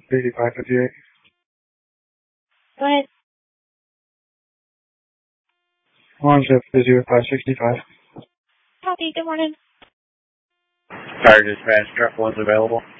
8558. Go ahead. Orange F 565. Copy. Good morning. Fire dispatch, truck 1's available.